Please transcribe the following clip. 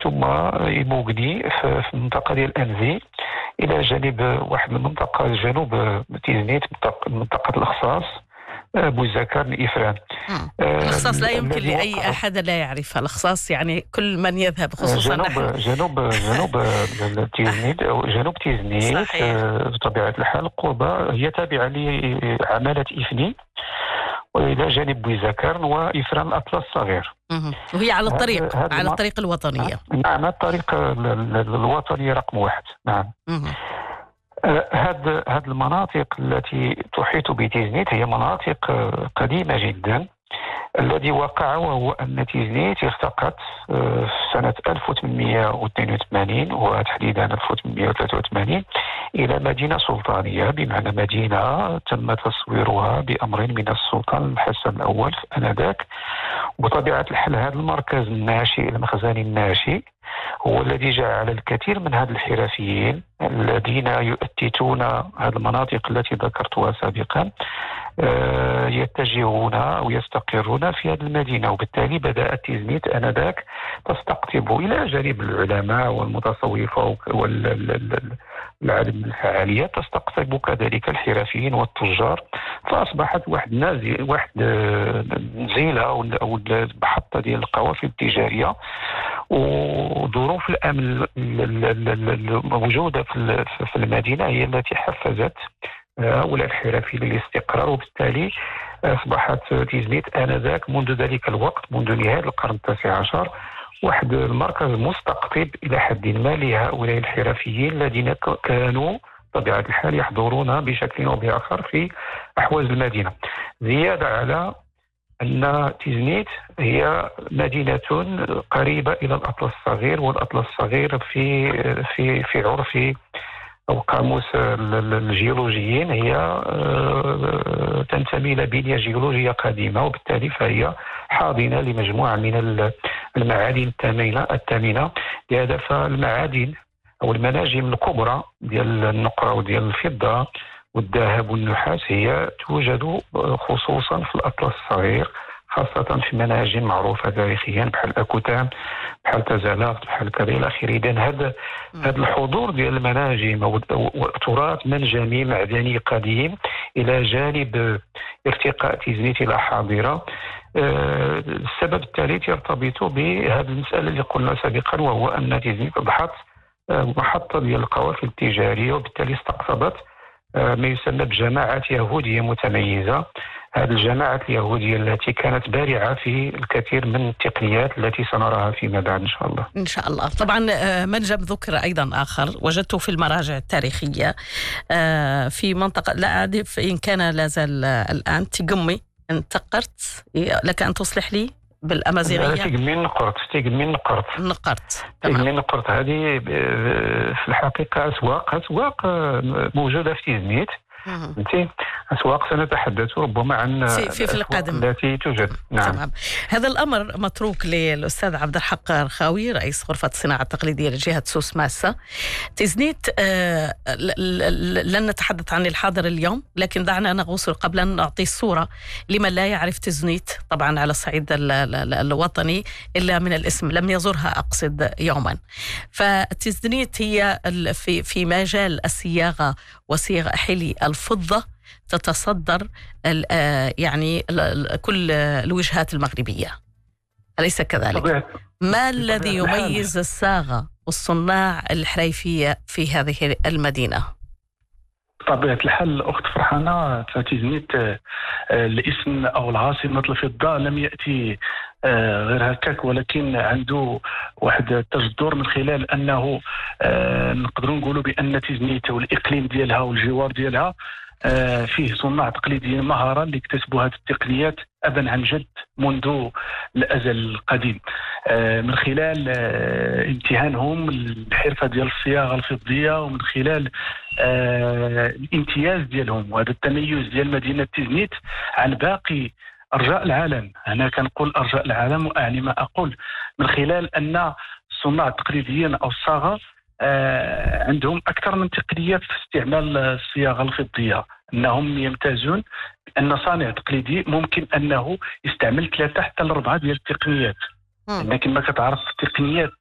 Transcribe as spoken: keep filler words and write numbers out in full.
ثم يموغني في المنطقة ديال أنزي إلى جانب واحد المنطقة جنوب تيزنيت، منطقة الخصاص، بوزكر، الإفران. الخصاص لا يمكن لأي أحد لا يعرفها. الخصاص يعني كل من يذهب، خصوصا جنوب نحن جنوب جنوب تيزنيت أو جنوب تيزنيت. بطبيعة الحال قربة، هي تابعة لعمالة إفني، وإلى جانب بوزكر وإفران الأطلس الصغير، وهي على الطريق هاد على الم... الطريق الوطنية. نعم، الطريق الوطني رقم واحد. نعم. هذه هذه المناطق التي تحيط بتيزنيت هي مناطق قديمة جدا. الذي وقع وهو أن تيزنيت ارتقت في سنة ألف وثمانمائة واثنين وثمانين وتحديدا ألف وثمانمائة وثلاثة وثمانين إلى مدينة سلطانية، بمعنى مدينة تم تصويرها بأمر من السلطان الحسن الأول آنذاك. وبطبيعة الحال هذا المركز الناشئ، المخزن الناشئ، هو الذي جعل الكثير من هذا الحرفيين الذين يؤتتون هذه المناطق التي ذكرتها سابقا يتجهون أو يستقرون في هذه المدينة. وبالتالي بدأت تيزنيت آنذاك تستقطب إلى جانب العلماء والمتصوفة والعدد من الفعاليات، تستقطب كذلك الحرفيين والتجار. فأصبحت واحد نازل واحد نزيلة أو محطة ديال القوافل التجارية. وظروف الأمن الموجودة في المدينة هي التي حفزت هؤلاء الحرفيين للاستقرار، وبالتالي أصبحت تيزنيت آنذاك منذ ذلك الوقت، منذ نهاية القرن التاسع عشر، واحد المركز مستقطب إلى حد ما لهؤلاء الحرفيين الذين كانوا بطبيعة الحال يحضرون بشكل أو بآخر في أحواز المدينة. زيادة على أن تيزنيت هي مدينة قريبة إلى الأطلس الصغير، والأطلس الصغير في في في عرف أو قاموس الجيولوجيين هي تنتمي إلى بنية جيولوجية قديمة، وبالتالي فهي حاضنة لمجموعة من المعادن الثمينة الثمينة. لهذا فالمعادن أو المناجم الكبرى ديال النقرة وديال الفضة والذهب والنحاس هي توجد خصوصا في الأطلس الصغير، خاصة في مناجم معروفة تاريخيا بحال أكوتام، بحال تزالغ، بحال كذا إلى آخره. إذن هذا هذا الحضور ديال المناجم وتراث منجمي معدني قديم إلى جانب ارتقاء تيزنيت إلى حاضرة. أه السبب الثالث يرتبط بهذه المسألة اللي قلنا سابقا، وهو أن تيزنيت أصبحت محطة ديال القوافل التجارية، وبالتالي استقطبت ما يسمى بجماعات يهودية متميزة. هذه الجماعات اليهودية التي كانت بارعة في الكثير من التقنيات التي سنراها فيما بعد إن شاء الله. إن شاء الله. طبعا منجم ذكر أيضا آخر وجدته في المراجع التاريخية في منطقة لا أعرف إن كان لا زال الآن، تقمي. انتقرت لك أن تصلح لي بالأمازيغية. تقمي نقرت تقمي نقرت نقرت تقمي نقرت هذه في الحقيقة أسواق أسواق موجودة في تيزنيت. انت أسواق سنتحدث ربما عن في, في, في القادم التي توجد. نعم. تمام. هذا الأمر متروك للأستاذ عبد الحق رخاوي، رئيس غرفة الصناعة التقليدية لجهة سوس ماسة. تيزنيت آه لن نتحدث عن الحاضر اليوم، لكن دعنا نغوص قبل أن نعطي الصورة لمن لا يعرف تيزنيت طبعا على الصعيد الوطني إلا من الاسم، لم يزورها أقصد يوما. فتيزنيت هي في في مجال الصياغة وصيغ حلي الفضة تتصدر يعني كل الوجهات المغربية، أليس كذلك؟ ما الذي يميز الصاغة والصناع الحريفية في هذه المدينة؟ بطبيعة الحال أخت فرحانة، فتيزنيت الاسم أو العاصمة الفضة لم يأتي غير هكاك، ولكن عنده واحد التجذر من خلال أنه نقدروا نقولوا بأن تيزنيت والإقليم ديالها والجوار ديالها فيه صناع تقليديين مهارة اللي اكتسبوا هذه التقنيات أبا عن جد منذ الأزل القديم، من خلال امتهانهم الحرفة ديال الصياغة الفضية، ومن خلال الامتياز ديالهم وهذا التميز ديال مدينة تيزنيت عن باقي أرجاء العالم. أنا كنقول أرجاء العالم وأعني ما أقول، من خلال أن الصناع التقليديين أو الصاغة عندهم أكثر من تقنية في استعمال الصياغة الفضية، أنهم يمتازون بأن صانع تقليدي ممكن أنه يستعمل ثلاثة حتى لأربعة ديال التقنيات. لكن ما كتعرف التقنيات